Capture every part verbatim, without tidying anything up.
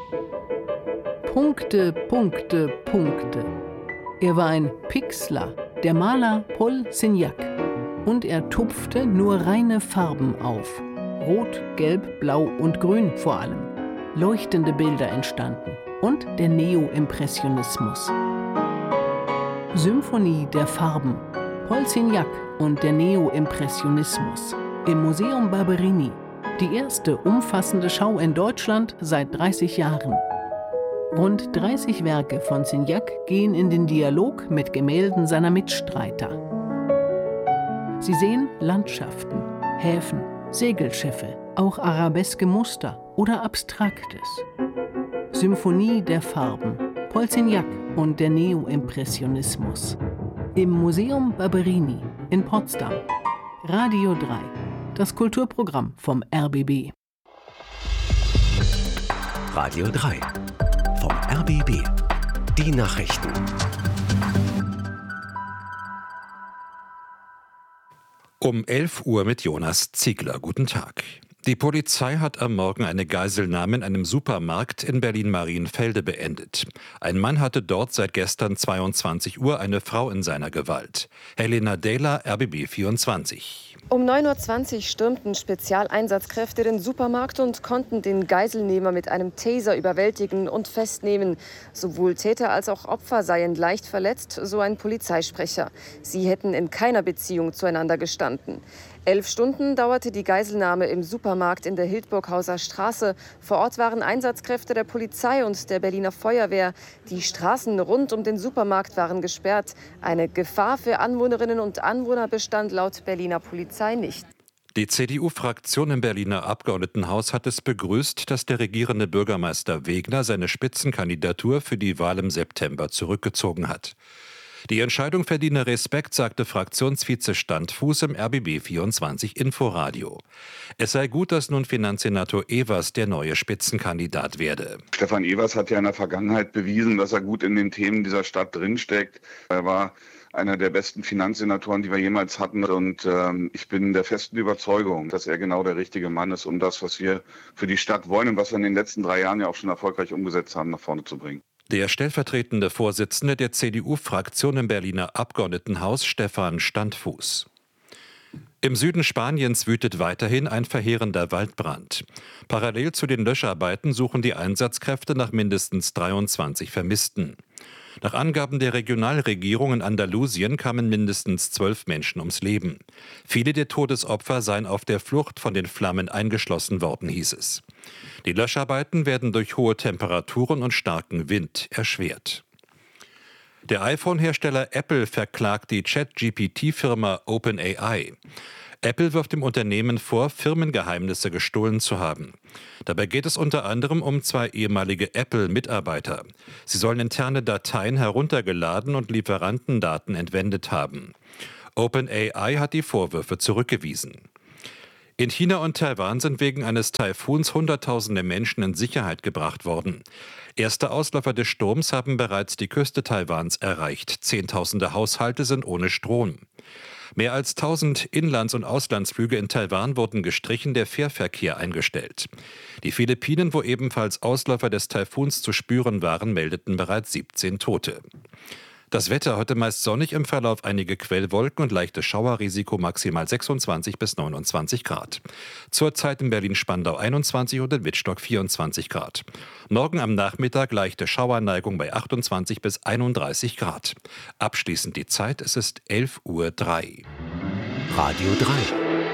Punkte, Punkte, Punkte. Er war ein Pixler, der Maler Paul Signac. Und er tupfte nur reine Farben auf. Rot, Gelb, Blau und Grün vor allem. Leuchtende Bilder entstanden. Und der Neo-Impressionismus. Symphonie der Farben. Paul Signac und der Neo-Impressionismus. Im Museum Barberini. Die erste umfassende Schau in Deutschland seit dreißig Jahren. Rund dreißig Werke von Signac gehen in den Dialog mit Gemälden seiner Mitstreiter. Sie sehen Landschaften, Häfen, Segelschiffe, auch arabeske Muster oder Abstraktes. Symphonie der Farben, Paul Signac und der Neo-Impressionismus. Im Museum Barberini in Potsdam. Radio drei, das Kulturprogramm vom R B B. Radio drei. Vom R B B. Die Nachrichten. Um elf Uhr mit Jonas Ziegler. Guten Tag. Die Polizei hat am Morgen eine Geiselnahme in einem Supermarkt in Berlin-Marienfelde beendet. Ein Mann hatte dort seit gestern zweiundzwanzig Uhr eine Frau in seiner Gewalt. Helena Dehler, R B B vierundzwanzig. Um neun Uhr zwanzig stürmten Spezialeinsatzkräfte den Supermarkt und konnten den Geiselnehmer mit einem Taser überwältigen und festnehmen. Sowohl Täter als auch Opfer seien leicht verletzt, so ein Polizeisprecher. Sie hätten in keiner Beziehung zueinander gestanden. Elf Stunden dauerte die Geiselnahme im Supermarkt in der Hildburghauser Straße. Vor Ort waren Einsatzkräfte der Polizei und der Berliner Feuerwehr. Die Straßen rund um den Supermarkt waren gesperrt. Eine Gefahr für Anwohnerinnen und Anwohner bestand laut Berliner Polizei nicht. Die C D U-Fraktion im Berliner Abgeordnetenhaus hat es begrüßt, dass der regierende Bürgermeister Wegner seine Spitzenkandidatur für die Wahl im September zurückgezogen hat. Die Entscheidung verdiene Respekt, sagte Fraktionsvize Standfuß im R B B vierundzwanzig Inforadio. Es sei gut, dass nun Finanzsenator Evers der neue Spitzenkandidat werde. Stefan Evers hat ja in der Vergangenheit bewiesen, dass er gut in den Themen dieser Stadt drinsteckt. Er war einer der besten Finanzsenatoren, die wir jemals hatten. Und ähm, ich bin der festen Überzeugung, dass er genau der richtige Mann ist, um das, was wir für die Stadt wollen und was wir in den letzten drei Jahren ja auch schon erfolgreich umgesetzt haben, nach vorne zu bringen. Der stellvertretende Vorsitzende der C D U-Fraktion im Berliner Abgeordnetenhaus, Stefan Standfuß. Im Süden Spaniens wütet weiterhin ein verheerender Waldbrand. Parallel zu den Löscharbeiten suchen die Einsatzkräfte nach mindestens dreiundzwanzig Vermissten. Nach Angaben der Regionalregierung in Andalusien kamen mindestens zwölf Menschen ums Leben. Viele der Todesopfer seien auf der Flucht von den Flammen eingeschlossen worden, hieß es. Die Löscharbeiten werden durch hohe Temperaturen und starken Wind erschwert. Der iPhone-Hersteller Apple verklagt die Chat-G P T-Firma OpenAI. Apple wirft dem Unternehmen vor, Firmengeheimnisse gestohlen zu haben. Dabei geht es unter anderem um zwei ehemalige Apple-Mitarbeiter. Sie sollen interne Dateien heruntergeladen und Lieferantendaten entwendet haben. OpenAI hat die Vorwürfe zurückgewiesen. In China und Taiwan sind wegen eines Taifuns Hunderttausende Menschen in Sicherheit gebracht worden. Erste Ausläufer des Sturms haben bereits die Küste Taiwans erreicht. Zehntausende Haushalte sind ohne Strom. Mehr als tausend Inlands- und Auslandsflüge in Taiwan wurden gestrichen, der Fährverkehr eingestellt. Die Philippinen, wo ebenfalls Ausläufer des Taifuns zu spüren waren, meldeten bereits siebzehn Tote. Das Wetter heute meist sonnig, im Verlauf einige Quellwolken und leichtes Schauerrisiko, maximal sechsundzwanzig bis neunundzwanzig Grad. Zurzeit in Berlin-Spandau einundzwanzig und in Wittstock vierundzwanzig Grad. Morgen am Nachmittag leichte Schauerneigung bei achtundzwanzig bis einunddreißig Grad. Abschließend die Zeit, es ist elf Uhr drei. Radio drei.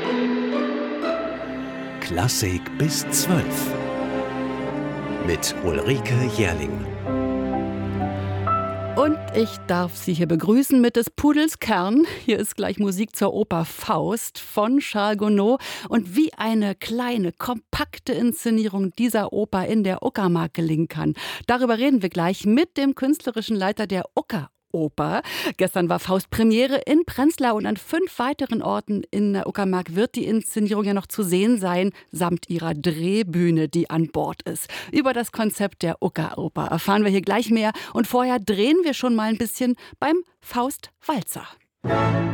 Klassik bis zwölf. Mit Ulrike Jährling. Und ich darf Sie hier begrüßen mit des Pudels Kern. Hier ist gleich Musik zur Oper Faust von Charles Gounod. Und wie eine kleine, kompakte Inszenierung dieser Oper in der Uckermark gelingen kann, darüber reden wir gleich mit dem künstlerischen Leiter der Ucker Oper. Gestern war Faust Premiere in Prenzlau und an fünf weiteren Orten in der Uckermark wird die Inszenierung ja noch zu sehen sein, samt ihrer Drehbühne, die an Bord ist. Über das Konzept der Ucker Oper erfahren wir hier gleich mehr und vorher drehen wir schon mal ein bisschen beim Faust Walzer.